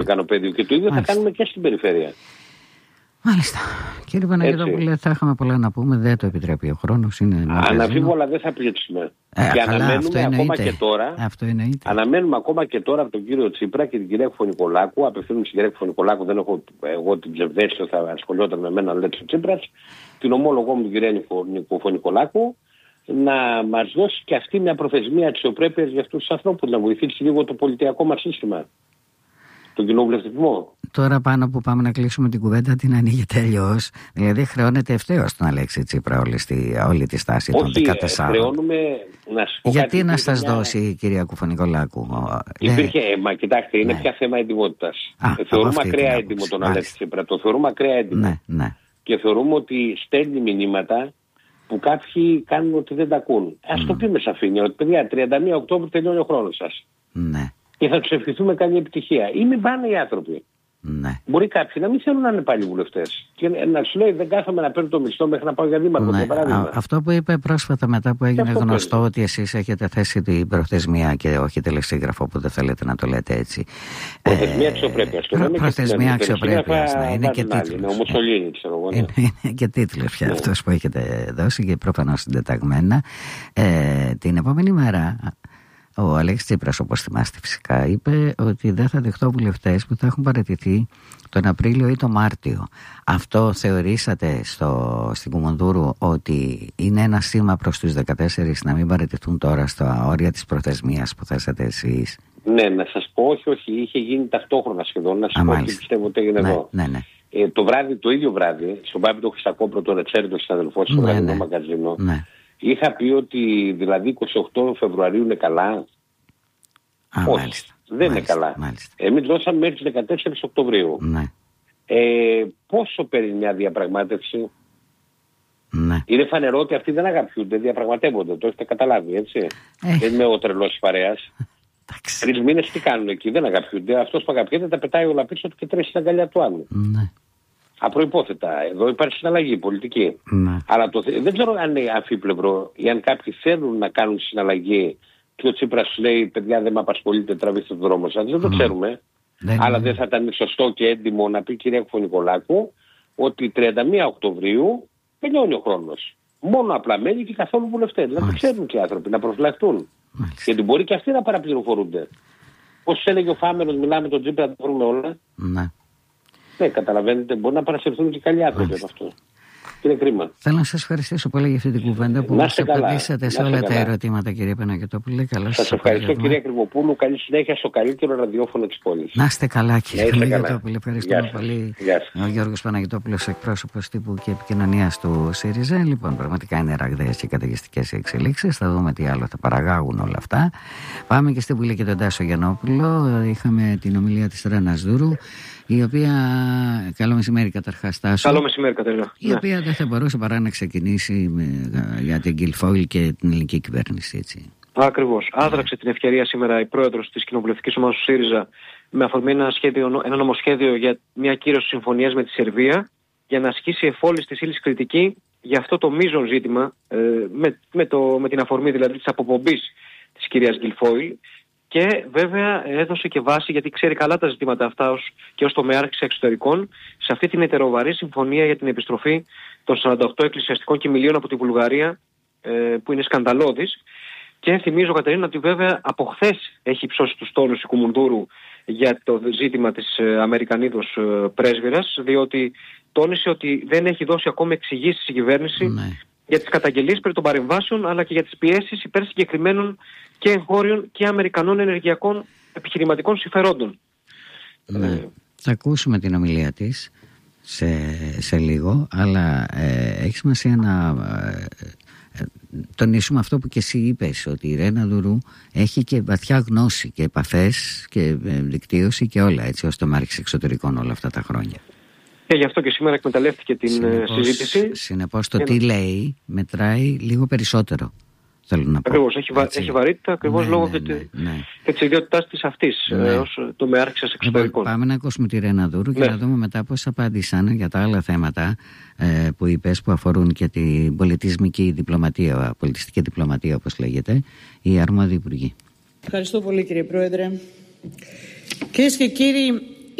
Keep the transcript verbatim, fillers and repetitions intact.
λεκανοπέδιο. Και το ίδιο Μάλιστα. θα κάνουμε και στην περιφέρεια. Μάλιστα. Κύριε Παναγιωτόπουλε, θα είχαμε πολλά να πούμε, δεν το επιτρέπει ο χρόνος. Αναμφίβολα δεν θα πλήξουμε. Ε, και καλά, αναμένουμε ακόμα και τώρα. Αυτό εννοείται. Αναμένουμε ακόμα και τώρα από τον κύριο Τσίπρα και την κυρία Κουφωνικολάκου. Απευθύνουμε στην κυρία Κουφωνικολάκου, δεν έχω εγώ την ψευδέστηση ότι θα ασχολιόταν με μένα, λέει ο Τσίπρας. Την ομόλογό μου την κυρία Κουφωνικολάκου, να μας δώσει και αυτή μια προθεσμία αξιοπρέπειας για αυτούς τους ανθρώπους, να βοηθήσει λίγο το πολιτιακό μας σύστημα. Τον κοινοβουλευτισμό. Τώρα πάνω που πάμε να κλείσουμε την κουβέντα, την ανοίγεται αλλιώς. Δηλαδή χρεώνεται ευθέως τον Αλέξη Τσίπρα όλη, στη, όλη τη στάση Όχι, των δεκατεσσάρων. Χρεώνουμε να σου πω Γιατί κάτι, να σας μια... δώσει η κυρία Κουφωνικολάκου? Υπήρχε, ε, μα κοιτάξτε, είναι ναι. πια θέμα εντιμότητας. Θεωρούμε ακραία έντιμο τον Αλέξη Τσίπρα. Το θεωρούμε ακραία έντιμο. Ναι, ναι. Και θεωρούμε ότι στέλνει μηνύματα που κάποιοι κάνουν ότι δεν τα ακούν. Ας mm. το πει με σαφήνεια, ότι παιδιά, τριάντα μία Οκτώβρη τελειώνει ο χρόνος σας. Ναι. Και θα τους ευχηθούμε καλή επιτυχία. Ή μην πάνε οι άνθρωποι. Ναι. Μπορεί κάποιοι να μην θέλουν να είναι πάλι βουλευτές. Και να σου λέει δεν κάθομαι να παίρνω το μισθό μέχρι να πάω για δήμαρχο. Ναι. Α, αυτό που είπε πρόσφατα μετά που έγινε γνωστό παίζει. Ότι εσείς έχετε θέσει την προθεσμία και όχι τελεσίγραφο που δεν θέλετε να το λέτε έτσι. Προθεσμία αξιοπρέπειας. Προ, προθεσμία αξιοπρέπειας. Ναι, είναι και τίτλος. Είναι ομοσολύνη, ξέρω εγώ. Είναι, είναι και τίτλος πια ναι. αυτός που έχετε δώσει και προφανώς συντεταγμένα. Ε, την επόμενη μέρα. Ο Αλέξης Τσίπρας, όπως θυμάστε φυσικά, είπε ότι δεν θα δεχτώ βουλευτές που θα έχουν παραιτηθεί τον Απρίλιο ή τον Μάρτιο. Αυτό θεωρήσατε στο, στην Κουμουνδούρου ότι είναι ένα σήμα προς τους δεκατέσσερις να μην παραιτηθούν τώρα στα όρια της προθεσμίας που θέσατε εσείς? Ναι, να σας πω, όχι, όχι, είχε γίνει ταυτόχρονα σχεδόν, να σας Α, πω ότι πιστεύω ότι έγινε ναι, εδώ. Ναι, ναι. Ε, το βράδυ, το ίδιο βράδυ, στον Πάπη το Χριστακόπρο, τον Ρετσέρη, τον συναδελφό, στο ναι, βραδινό ναι. μαγκαζίνο, Ναι. είχα πει ότι δηλαδή είκοσι οκτώ Φεβρουαρίου είναι καλά. Α, όχι, μάλιστα, δεν μάλιστα, είναι καλά. Μάλιστα. Εμείς δώσαμε μέχρι τις δεκατέσσερις Οκτωβρίου. Ναι. Ε, πόσο παίρνει μια διαπραγμάτευση? Ναι. Είναι φανερό ότι αυτοί δεν αγαπιούνται, διαπραγματεύονται. Το έχετε καταλάβει, έτσι. Ε. Δεν είμαι ο τρελός της παρέας. Τρεις μήνες τι κάνουν εκεί, δεν αγαπιούνται. Αυτός που αγαπιέται τα πετάει όλα πίσω του και τρέχει στην αγκαλιά του άλλου. Ναι. Απροϋπόθετα. Εδώ υπάρχει συναλλαγή πολιτική. Ναι. Αλλά το, δεν ξέρω αν είναι αμφίπλευρο ή αν κάποιοι θέλουν να κάνουν συναλλαγή και ο Τσίπρας λέει παιδιά δεν με απασχολείτε, τραβήστε το δρόμο σας. Δεν το ξέρουμε. Δεν αλλά είναι. Δεν θα ήταν σωστό και έντιμο να πει η κυρία Κουφωνικολάκου ότι τριάντα μία Οκτωβρίου τελειώνει ο χρόνος. Μόνο απλά μέλη και καθόλου βουλευτές. Δηλαδή ξέρουν και οι άνθρωποι να προσφυλαχτούν. Γιατί μπορεί και αυτοί να παραπληροφορούνται. Πώς έλεγε ο Φάμερος, μιλάμε με τον Τσίπρα να τα βρούμε όλα. Ναι. Ναι, καταλαβαίνετε, μπορεί να παρασυρθούν και καλοί άνθρωποι από αυτό. Είναι κρίμα. Θέλω να σας ευχαριστήσω πολύ για αυτή την κουβέντα που μας απαντήσατε σε όλα τα ερωτήματα, κύριε Παναγιωτόπουλε. Σας ευχαριστώ, κυρία Κρυμοπούλου. Καλή συνέχεια στο καλύτερο ραδιόφωνο της πόλης. Να είστε καλά, κύριε Παναγιωτόπουλε. Ευχαριστούμε Γεια πολύ. Γεια Ο Γιώργος Παναγιωτόπουλος, εκπρόσωπος τύπου και επικοινωνίας του ΣΥΡΙΖΑ. Λοιπόν, πραγματικά είναι ραγδαίες και καταιγιστικές οι εξελίξεις. Θα δούμε τι άλλο θα παραγάγουν όλα αυτά. Πάμε και στη Βουλή και τον Τάσο Γιαννόπουλο. Είχαμε την ομιλία της Ρένας Δούρου, η οποία. Καλό μεσημέρι καταρχάς, Τάσο. Καλό μεσημέρι, Κατερίνα. Η οποία ναι. δεν θα μπορούσε παρά να ξεκινήσει με, για την Γκιλφόιλ και την ελληνική κυβέρνηση, έτσι. Ακριβώς. Άδραξε την ευκαιρία σήμερα η πρόεδρος της κοινοβουλευτικής ομάδας του ΣΥΡΙΖΑ με αφορμή ένα, σχέδιο, ένα νομοσχέδιο για μια κύρωση συμφωνίας με τη Σερβία για να ασκήσει εφόλης της ύλης κριτική για αυτό το μείζον ζήτημα ε, με, με, το, με την αφορμή δηλαδή της αποπομπής της κυρίας Γκιλφόιλ. Και βέβαια έδωσε και βάση, γιατί ξέρει καλά τα ζητήματα αυτά ως, και ως τομεάρχης εξωτερικών, σε αυτή την ετεροβαρή συμφωνία για την επιστροφή των σαράντα οκτώ εκκλησιαστικών κοιμηλίων από τη Βουλγαρία, ε, που είναι σκανδαλώδης. Και θυμίζω, Κατερίνα, ότι βέβαια από χθες έχει υψώσει τους τόνους η Κουμουνδούρου για το ζήτημα της ε, Αμερικανίδος ε, πρέσβυρας, διότι τόνισε ότι δεν έχει δώσει ακόμη εξηγήσεις η κυβέρνηση ναι. για τις καταγγελίες περί των παρεμβάσεων, αλλά και για τις πιέσεις υπέρ συγκεκριμένων και εγχώριων και αμερικανών ενεργειακών επιχειρηματικών συμφερόντων. Ναι. Ε, θα ακούσουμε την ομιλία της σε, σε λίγο, αλλά ε, έχει σημασία να ε, ε, τονίσουμε αυτό που και εσύ είπες, ότι η Ρένα Δουρού έχει και βαθιά γνώση και επαφές και ε, δικτύωση και όλα, έτσι, ως τομεάρχης εξωτερικών όλα αυτά τα χρόνια. Και γι' αυτό και σήμερα εκμεταλλεύτηκε την συνεπώς, συζήτηση. Συνεπώς το τι να... λέει μετράει λίγο περισσότερο. Ακριβώς, έχει, βα... έχει βαρύτητα ακριβώς ναι, λόγω ναι, ναι, ναι. και της ιδιότητάς της αυτής ναι. ε, ως τομεάρχης εξωτερικών. Πάμε να ακούσουμε τη Ρένα Δούρου και ναι. να δούμε μετά πώς απάντησαν για τα άλλα θέματα ε, που είπες, που αφορούν και την πολιτισμική διπλωματία, πολιτιστική διπλωματία όπως λέγεται, οι αρμόδιοι υπουργοί. Ευχαριστώ πολύ, κύριε Πρόεδρε. Κυρίες και κύριοι,